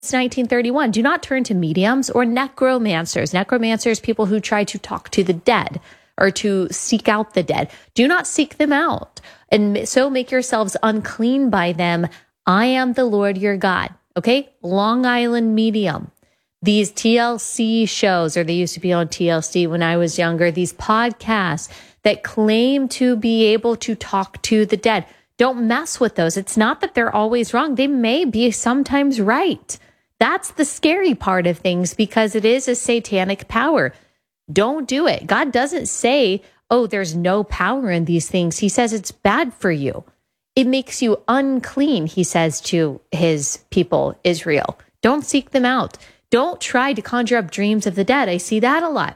19:31. Do not turn to mediums or necromancers. Necromancers, people who try to talk to the dead or to seek out the dead. Do not seek them out, and so make yourselves unclean by them. I am the Lord your God. Okay? Long Island Medium. These TLC shows, or they used to be on TLC when I was younger, these podcasts that claim to be able to talk to the dead. Don't mess with those. It's not that they're always wrong. They may be sometimes right. That's the scary part of things, because it is a satanic power. Don't do it. God doesn't say, oh, there's no power in these things. He says it's bad for you. It makes you unclean, he says to his people, Israel. Don't seek them out. Don't try to conjure up dreams of the dead. I see that a lot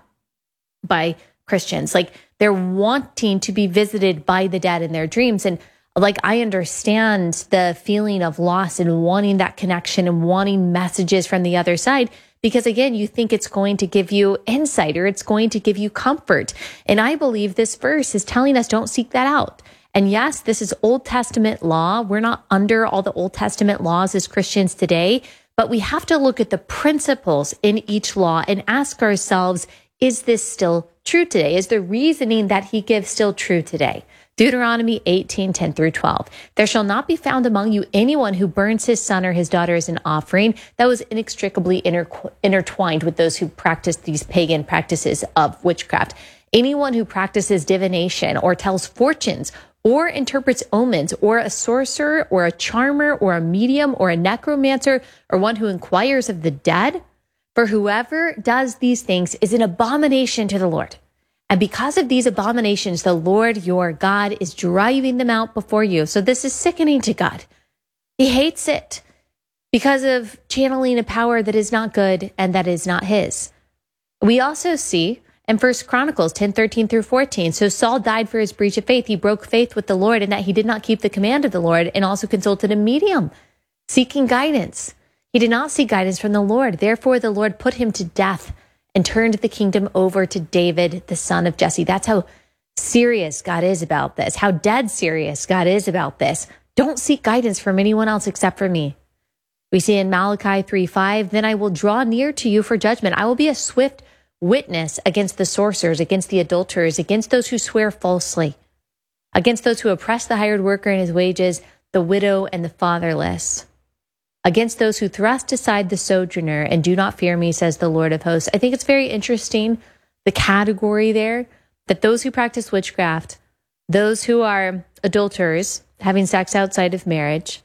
by Christians. Like, they're wanting to be visited by the dead in their dreams. And like, I understand the feeling of loss and wanting that connection and wanting messages from the other side, because again, you think it's going to give you insight or it's going to give you comfort. And I believe this verse is telling us don't seek that out. And yes, this is Old Testament law. We're not under all the Old Testament laws as Christians today, but we have to look at the principles in each law and ask ourselves, is this still true today? Is the reasoning that he gives still true today? Deuteronomy 18:10-12. There shall not be found among you anyone who burns his son or his daughter as an offering. That was inextricably intertwined with those who practice these pagan practices of witchcraft. Anyone who practices divination or tells fortunes or interprets omens, or a sorcerer or a charmer or a medium or a necromancer or one who inquires of the dead, for whoever does these things is an abomination to the Lord. And because of these abominations, the Lord your God is driving them out before you. So this is sickening to God. He hates it because of channeling a power that is not good and that is not his. We also see in 1 Chronicles 10:13-14, so Saul died for his breach of faith. He broke faith with the Lord in that he did not keep the command of the Lord, and also consulted a medium, seeking guidance. He did not seek guidance from the Lord. Therefore, the Lord put him to death and turned the kingdom over to David, the son of Jesse. That's how serious God is about this, how dead serious God is about this. Don't seek guidance from anyone else except for me. We see in Malachi 3:5, then I will draw near to you for judgment. I will be a swift witness against the sorcerers, against the adulterers, against those who swear falsely, against those who oppress the hired worker in his wages, the widow and the fatherless, against those who thrust aside the sojourner and do not fear me, says the Lord of hosts. I think it's very interesting, the category there, that those who practice witchcraft, those who are adulterers, having sex outside of marriage,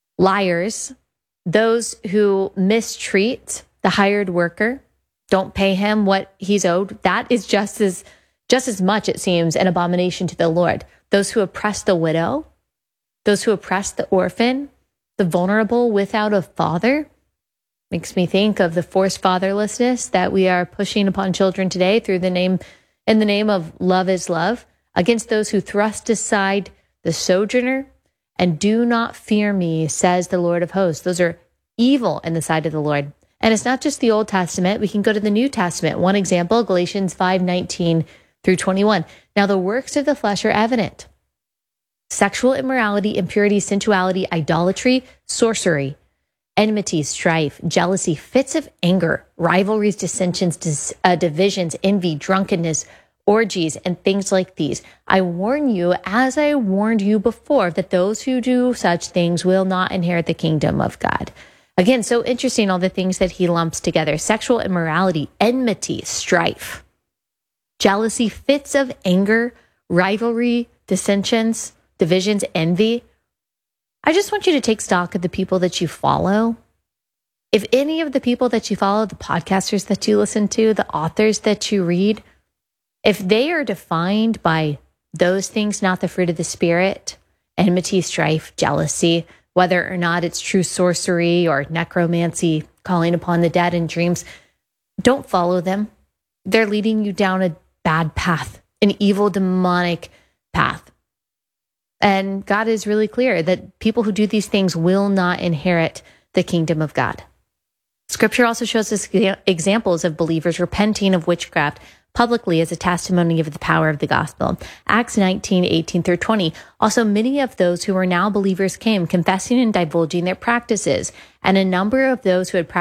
liars, those who mistreat the hired worker, don't pay him what he's owed, that is just as much, it seems, an abomination to the Lord. Those who oppress the widow, those who oppress the orphan, the vulnerable without a father, makes me think of the forced fatherlessness that we are pushing upon children today in the name of love is love, against those who thrust aside the sojourner and do not fear me, says the Lord of hosts. Those are evil in the sight of the Lord. And it's not just the Old Testament. We can go to the New Testament. One example, Galatians 5:19-21. Now the works of the flesh are evident: sexual immorality, impurity, sensuality, idolatry, sorcery, enmity, strife, jealousy, fits of anger, rivalries, dissensions, divisions, envy, drunkenness, orgies, and things like these. I warn you, as I warned you before, that those who do such things will not inherit the kingdom of God. Again, so interesting, all the things that he lumps together: sexual immorality, enmity, strife, jealousy, fits of anger, rivalry, dissensions, divisions, envy. I just want you to take stock of the people that you follow. If any of the people that you follow, the podcasters that you listen to, the authors that you read, if they are defined by those things, not the fruit of the Spirit, enmity, strife, jealousy, whether or not it's true sorcery or necromancy, calling upon the dead in dreams, don't follow them. They're leading you down a bad path, an evil, demonic path. And God is really clear that people who do these things will not inherit the kingdom of God. Scripture also shows us examples of believers repenting of witchcraft publicly as a testimony of the power of the gospel. Acts 19:18-20. Also, many of those who were now believers came, confessing and divulging their practices. And a number of those who had